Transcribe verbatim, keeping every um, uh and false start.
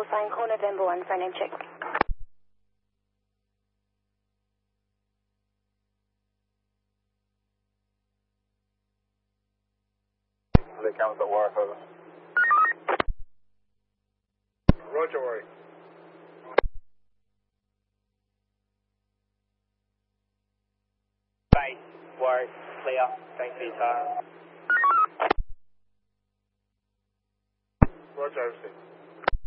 verifying call November one for a name check. The account's at work, over. Roger, Warren. Base, Warren, clear. Thanks for your time. Roger, everything.